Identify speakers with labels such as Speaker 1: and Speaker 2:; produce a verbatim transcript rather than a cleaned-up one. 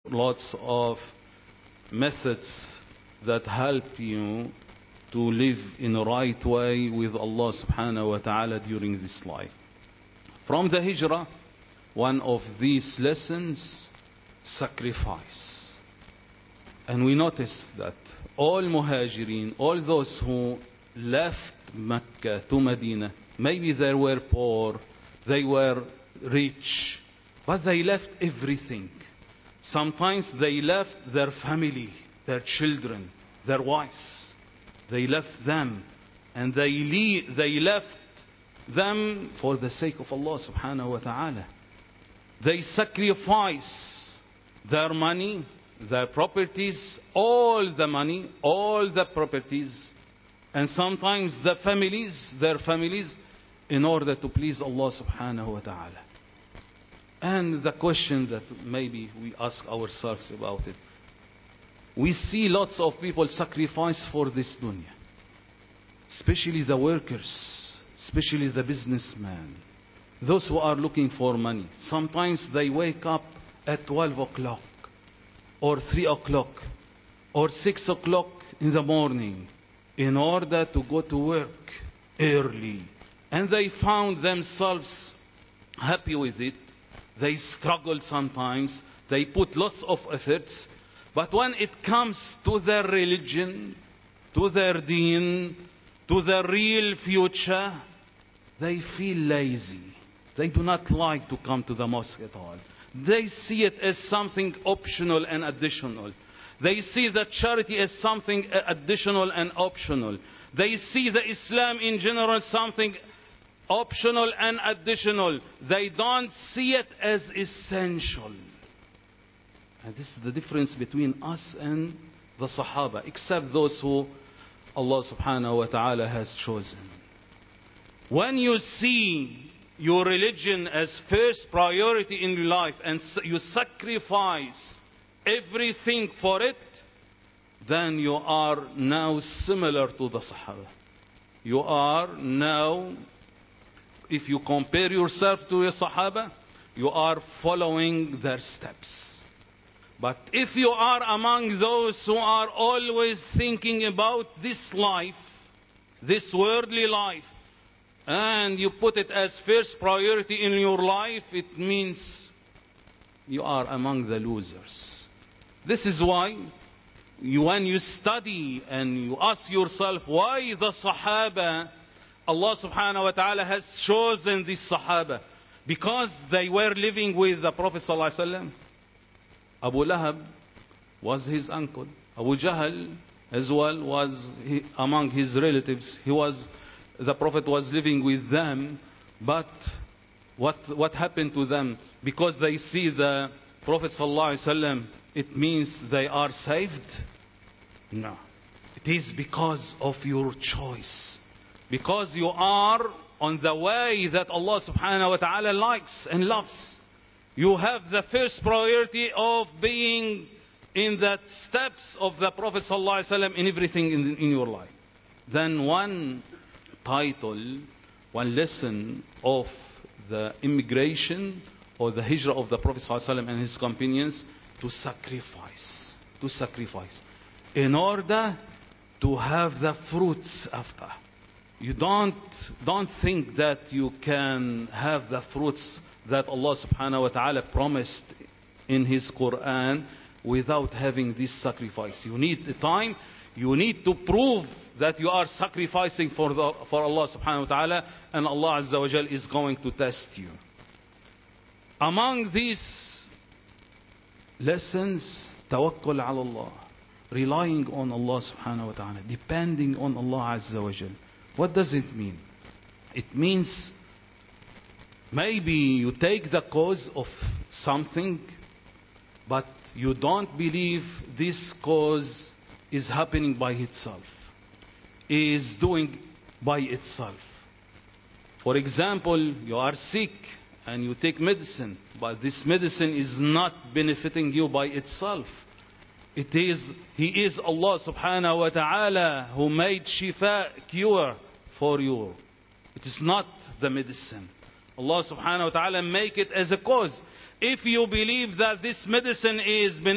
Speaker 1: lots of methods that help you to live in a right way with Allah subhanahu wa ta'ala during this life. From the hijrah, one of these lessons, sacrifice. And we notice that all muhajirin, all those who left Mecca to Medina, maybe they were poor, they were rich, but they left everything. Sometimes they left their family, their children, their wives. They left them, and they, le they left them for the sake of Allah subhanahu wa ta'ala. They sacrifice their money, their properties, all the money, all the properties, and sometimes the families, their families, in order to please Allah subhanahu wa ta'ala. And the question that maybe we ask ourselves about it, we see lots of people sacrifice for this dunya, especially the workers, especially the businessmen, those who are looking for money. Sometimes they wake up at twelve o'clock or three o'clock or six o'clock in the morning in order to go to work early, and they found themselves happy with it. They struggle sometimes, they put lots of efforts, but when it comes to their religion, to their deen, to their real future, they feel lazy. They do not like to come to the mosque at all. They see it as something optional and additional. They see the charity as something additional and optional. They see the Islam in general something optional and additional. They don't see it as essential. And this is the difference between us and the Sahaba, except those who Allah subhanahu wa ta'ala has chosen. When you see your religion as first priority in your life and you sacrifice everything for it, then you are now similar to the Sahaba. You are now, if you compare yourself to the Sahaba, you are following their steps. But if you are among those who are always thinking about this life, this worldly life, and you put it as first priority in your life, it means you are among the losers. This is why you, when you study and you ask yourself why the Sahaba, Allah subhanahu wa ta'ala has chosen this Sahaba, because they were living with the Prophet sallallahu alaihi wasallam. Abu Lahab was his uncle. Abu Jahl as well was he, among his relatives. He was, the Prophet was living with them, but what, what happened to them? Because they see the Prophet sallallahu alaihi wasallam, it means they are saved? No. It is because of your choice. Because you are on the way that Allah subhanahu wa ta'ala likes and loves. You have the first priority of being in the steps of the Prophet sallallahu alaihi wasallam in everything in, in your life. Then one title, one lesson of the immigration or the hijrah of the Prophet sallallahu alaihi wasallam and his companions, to sacrifice, to sacrifice, in order to have the fruits after. You don't, don't think that you can have the fruits that Allah subhanahu wa ta'ala promised in His Quran without having this sacrifice. You need the time, you need to prove that you are sacrificing for, the, for Allah subhanahu wa ta'ala, and Allah azza wa jal is going to test you. Among these lessons, tawakkul ala Allah, relying on Allah subhanahu wa ta'ala, depending on Allah azza wa jal. What does it mean? It means maybe you take the cause of something, but you don't believe this cause is happening by itself, is doing by itself. For example, you are sick and you take medicine, but this medicine is not benefiting you by itself. It is, He is Allah subhanahu wa ta'ala who made shifa, cure for you. It is not the medicine. Allah subhanahu wa ta'ala make it as a cause. If you believe that this medicine is